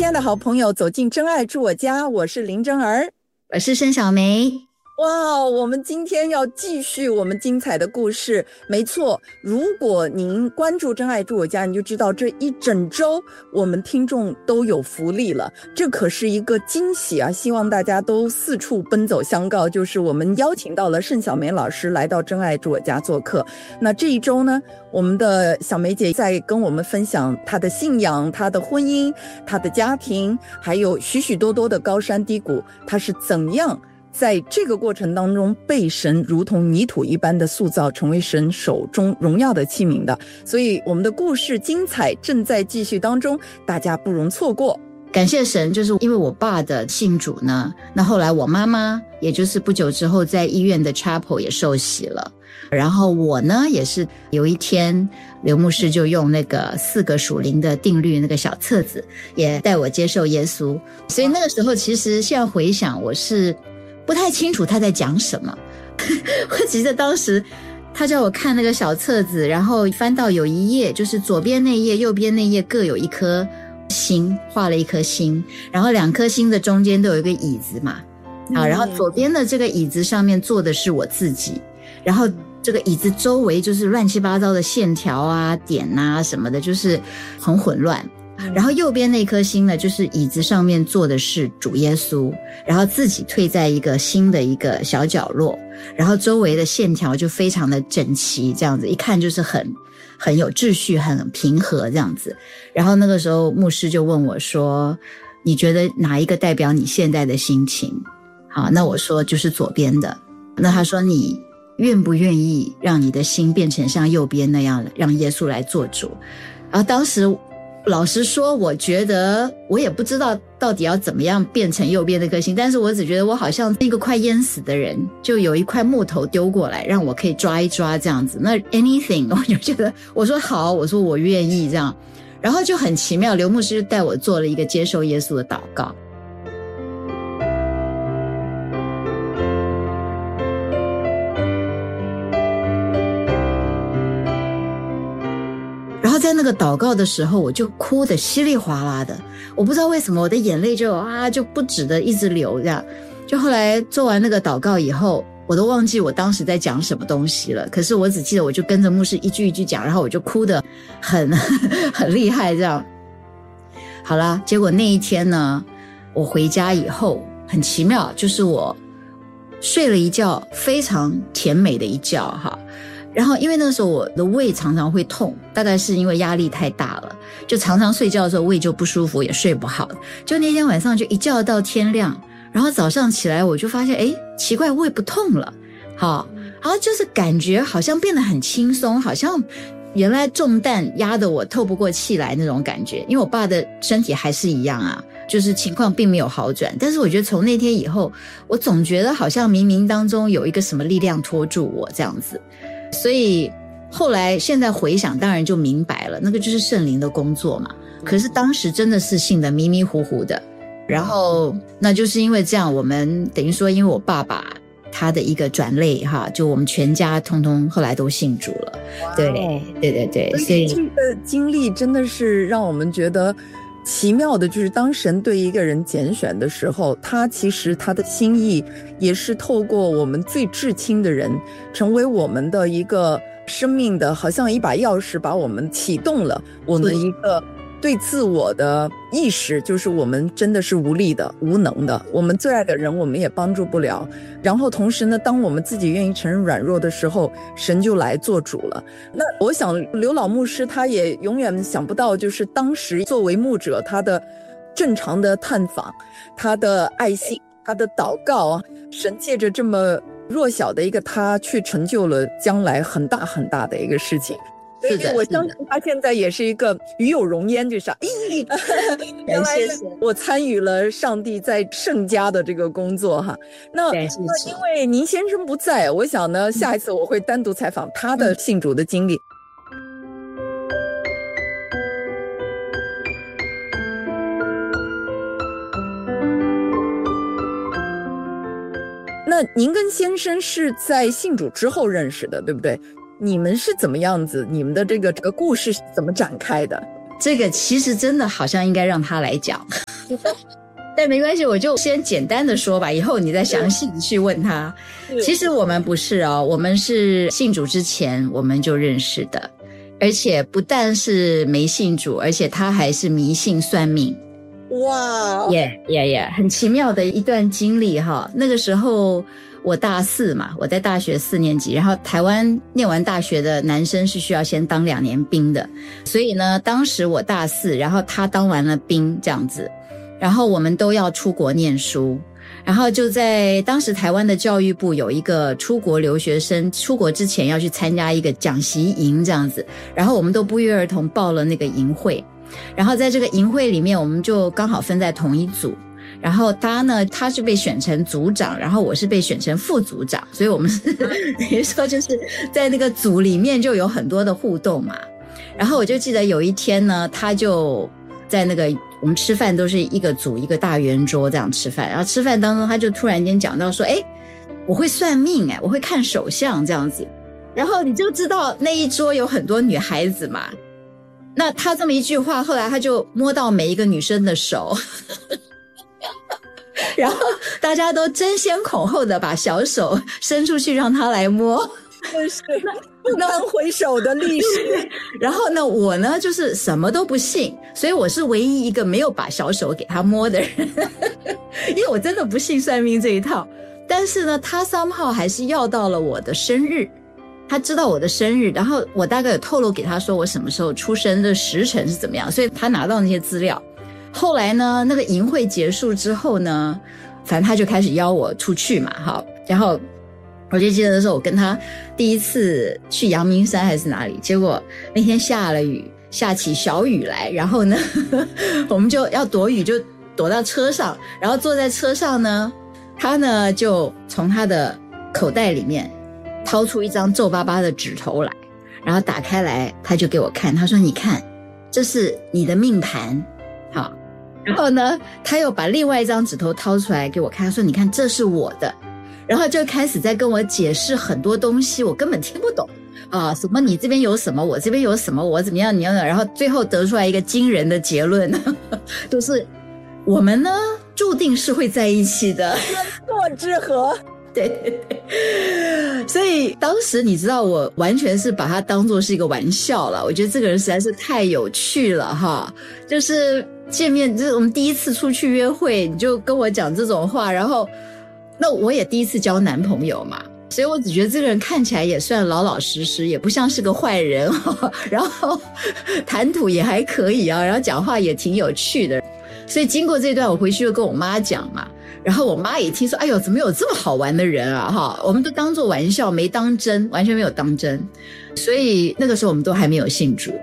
亲爱的好朋友，走进真爱住我家，我是林真儿， 我是申小梅。 哇，我们今天要继续我们精彩的故事。没错，如果您关注真爱住我家，你就知道这一整周我们听众都有福利了，这可是一个惊喜啊！希望大家都四处奔走相告，就是我们邀请到了盛小梅老师来到真爱住我家做客。那这一周呢，我们的小梅姐在跟我们分享她的信仰、她的婚姻、她的家庭，还有许许多多的高山低谷，她是怎样在这个过程当中被神如同泥土一般的塑造，成为神手中荣耀的器皿的。所以我们的故事精彩正在继续当中，大家不容错过。 感谢神，就是因为我爸的信主呢，那后来我妈妈也就是不久之后在医院的 chapel 也受洗了，然后我呢也是有一天刘牧师就用那个4个属灵的定律那个小册子也带我接受耶稣。所以那个时候其实现在回想我是不太清楚他在讲什么我记得当时他叫我看那个小册子，然后翻到有一页，就是左边那页右边那页各有一颗心，画了一颗心，然后2颗心的中间都有一个椅子嘛，好，然后左边的这个椅子上面坐的是我自己，然后这个椅子周围就是乱七八糟的线条啊点啊什么的，就是很混乱。然后右边那颗心呢，就是椅子上面坐的是主耶稣，然后自己退在一个新的一个小角落，然后周围的线条就非常的整齐，这样子一看就是很有秩序，很平和这样子。然后那个时候牧师就问我说，你觉得哪一个代表你现在的心情？好，那我说就是左边的。那他说你愿不愿意让你的心变成像右边那样，让耶稣来做主？然后当时老实说，我觉得我也不知道到底要怎么样变成右边那颗心，但是我只觉得我好像一个快淹死的人，就有一块木头丢过来让我可以抓一抓这样子。那 anything 我就觉得我说好，我说我愿意这样。然后就很奇妙，刘牧师就带我做了一个接受耶稣的祷告。然后在那个祷告的时候，我就哭得稀里哗啦的，我不知道为什么我的眼泪就不止的一直流这样。就后来做完那个祷告以后，我都忘记我当时在讲什么东西了，可是我只记得我就跟着牧师一句一句讲，然后我就哭得很厉害这样。好啦，结果那一天呢，我回家以后很奇妙，就是我睡了一觉，非常甜美的一觉哈。然后因为那时候我的胃常常会痛，大概是因为压力太大了，就常常睡觉的时候胃就不舒服，也睡不好。就那天晚上就一觉到天亮，然后早上起来我就发现奇怪，胃不痛了。好，然后就是感觉好像变得很轻松，好像原来重担压得我透不过气来那种感觉。因为我爸的身体还是一样啊，就是情况并没有好转，但是我觉得从那天以后，我总觉得好像冥冥当中有一个什么力量拖住我这样子。所以后来现在回想当然就明白了，那个就是圣灵的工作嘛。可是当时真的是信得迷迷糊糊的，然后那就是因为这样，我们等于说因为我爸爸他的一个转类哈，就我们全家通通后来都信主了。对对对对， 所以这个经历真的是让我们觉得奇妙的，就是当神对一个人拣选的时候，他其实他的心意也是透过我们最至亲的人，成为我们的一个生命的好像一把钥匙，把我们启动了我们一个对自我的意识，就是我们真的是无力的无能的，我们最爱的人我们也帮助不了。然后同时呢，当我们自己愿意承认软弱的时候，神就来做主了。那我想刘老牧师他也永远想不到，就是当时作为牧者，他的正常的探访，他的爱心，他的祷告啊，神借着这么弱小的一个他，去成就了将来很大很大的一个事情。 是的， 我相信他现在也是一个与有荣焉，就是原来我参与了上帝在圣家的这个工作哈。那因为您先生不在，我想呢，下一次我会单独采访他的信主的经历。那您跟先生是在信主之后认识的，对不对？你们是怎么样子？你们的这个故事是怎么展开的？ 这个其实真的好像应该让他来讲。 但没关系，我就先简单的说吧，以后你再详细的去问他。其实我们不是哦，我们是信主之前我们就认识的，而且不但是没信主，而且他还是迷信算命。 哇， 很奇妙的一段经历哈。那个时候我大4嘛，我在大学4年级，然后台湾念完大学的男生是需要先当2年兵的，所以呢，当时我大4，然后他当完了兵这样子，然后我们都要出国念书，然后就在当时台湾的教育部有一个出国留学生出国之前要去参加一个讲习营这样子，然后我们都不约而同报了那个营会，然后在这个营会里面我们就刚好分在同一组，然后他是被选成组长，然后我是被选成副组长，所以我们是等于说就是在那个组里面就有很多的互动嘛。然后我就记得有一天呢，他就在那个我们吃饭都是一个组一个大圆桌这样吃饭，然后吃饭当中他就突然间讲到说，我会算命我会看手相这样子，然后你就知道那一桌有很多女孩子嘛，那他这么一句话，后来他就摸到每一个女生的手然后大家都争先恐后的把小手伸出去让他来摸， 真是不堪回首的历史然后呢，我呢就是什么都不信，所以我是唯一一个没有把小手给他摸的人因为我真的不信算命这一套。但是呢，他 somehow 还是要到了我的生日，他知道我的生日，然后我大概有透露给他说我什么时候出生的时辰是怎么样，所以他拿到那些资料。后来呢，那个营会结束之后呢，反正他就开始邀我出去嘛，好，然后我就记得的时候我跟他第一次去阳明山还是哪里，结果那天下了雨，下起小雨来，然后呢我们就要躲雨，就躲到车上，然后坐在车上呢，他呢就从他的口袋里面掏出一张皱巴巴的纸头来，然后打开来他就给我看，他说你看这是你的命盘，好，然后呢他又把另外一张纸头掏出来给我看，他说你看这是我的，然后就开始在跟我解释很多东西我根本听不懂啊，什么你这边有什么我这边有什么我怎么样你要，然后最后得出来一个惊人的结论就是我们呢注定是会在一起的， 天作之合对，所以当时你知道我完全是把它当作是一个玩笑了，我觉得这个人实在是太有趣了哈，就是见面就是我们第一次出去约会你就跟我讲这种话，然后那我也第一次交男朋友嘛，所以我只觉得这个人看起来也算老老实实，也不像是个坏人然后谈吐也还可以啊，然后讲话也挺有趣的，所以经过这段我回去就跟我妈讲嘛，然后我妈也听说，哎呦怎么有这么好玩的人啊哈，我们都当作玩笑没当真，完全没有当真，所以那个时候我们都还没有信主。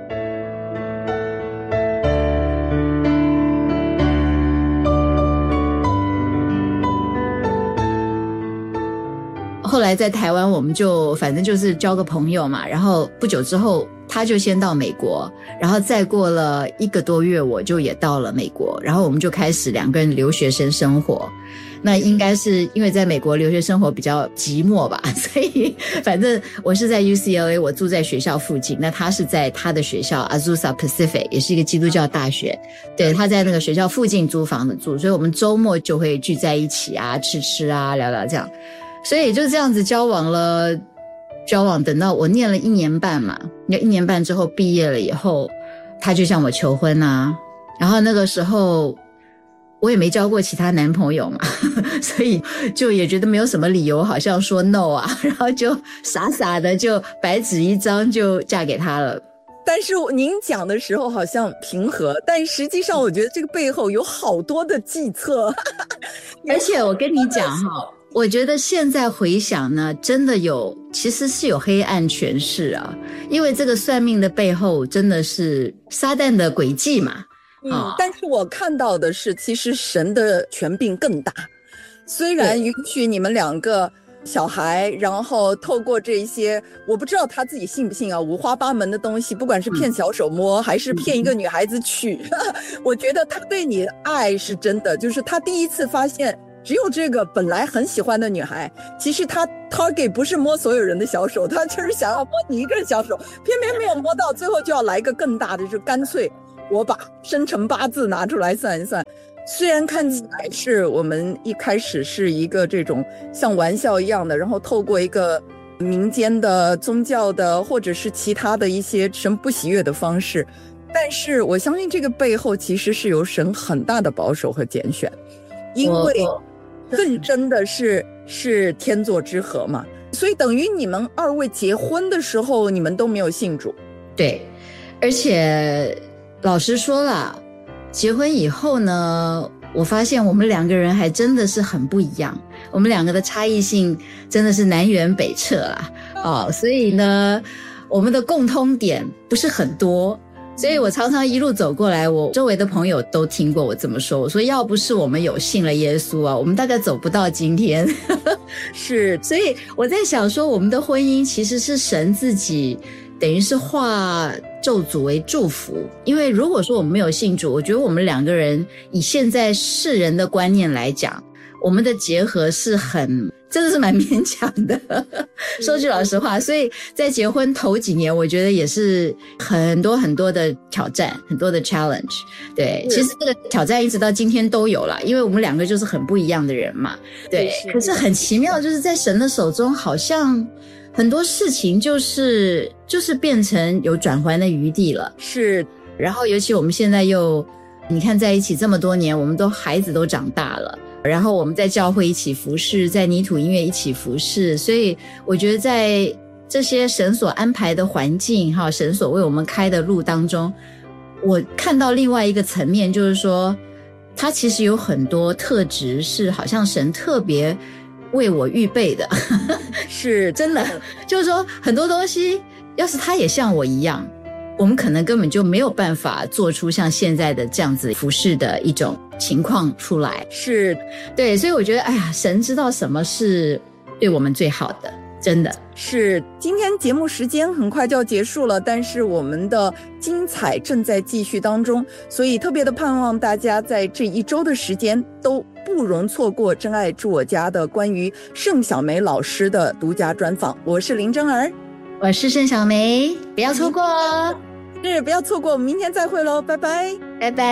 后来在台湾我们就反正就是交个朋友嘛，然后不久之后他就先到美国，然后再过了1个多月我就也到了美国，然后我们就开始2个人留学生生活。那应该是因为在美国留学生活比较寂寞吧，所以反正我是在 UCLA 我住在学校附近，那他是在他的学校 Azusa Pacific 也是一个基督教大学，对，他在那个学校附近租房子住，所以我们周末就会聚在一起啊，吃啊聊聊这样，所以就这样子交往，等到我念了1年半嘛，1年半之后毕业了以后，他就向我求婚啊，然后那个时候我也没交过其他男朋友嘛所以就也觉得没有什么理由好像说 no 啊，然后就傻傻的就白纸一张就嫁给他了。 但是您讲的时候好像平和，但实际上我觉得这个背后有好多的计策而且我跟你讲哈，我觉得现在回想呢，真的其实是有黑暗权势啊，因为这个算命的背后真的是撒旦的诡计嘛。 但是我看到的是其实神的权柄更大，虽然允许你们2个小孩，然后透过这些我不知道他自己信不信啊，五花八门的东西，不管是骗小手摸还是骗一个女孩子娶我觉得他对你的爱是真的，就是他第一次发现只有这个本来很喜欢的女孩，其实他 target 不是摸所有人的小手，他就是想要摸你一个人小手，偏偏没有摸到，最后就要来一个更大的，就干脆我把生辰八字拿出来算一算。 虽然看起来是我们一开始是一个这种像玩笑一样的，然后透过一个民间的宗教的或者是其他的一些神不喜悦的方式，但是我相信这个背后其实是有神很大的保守和拣选，因为更真的是天作之合嘛。所以等于你们二位结婚的时候你们都没有信主。 对，而且老实说啦，结婚以后呢，我发现我们两个人还真的是很不一样，我们两个的差异性真的是南辕北辙啦。所以呢，我们的共通点不是很多，所以我常常一路走过来，我周围的朋友都听过我这么说，我说要不是我们有信了耶稣啊，我们大概走不到今天。 是， 所以我在想说，我们的婚姻其实是神自己等于是化咒诅为祝福。因为如果说我们没有信主，我觉得我们两个人以现在世人的观念来讲，我们的结合是真的是蛮勉强的。说句老实话，所以在结婚头几年，我觉得也是很多很多的挑战，很多的 challenge。对，其实这个挑战一直到今天都有啦，因为我们两个就是很不一样的人嘛。对，可是很奇妙，就是在神的手中，好像很多事情就是变成有转圜的余地了。 是， 然后尤其我们现在又，你看在一起这么多年，我们孩子都长大了。然后我们在教会一起服侍，在泥土音乐一起服侍，所以我觉得在这些神所安排的环境，神所为我们开的路当中，我看到另外一个层面，就是说他其实有很多特质是好像神特别为我预备的。 是真的，就是说很多东西要是他也像我一样，我们可能根本就没有办法做出像现在的这样子服侍的一种情况出来。 是， 对，所以我觉得神知道什么是对我们最好的，真的是。今天节目时间很快就要结束了，但是我们的精彩正在继续当中，所以特别的盼望大家在这一周的时间都不容错过真爱住我家的关于盛小梅老师的独家专访。我是林真儿， 我是盛小梅，不要错过哦。 是，不要错过，我们明天再会咯，拜拜， 拜拜。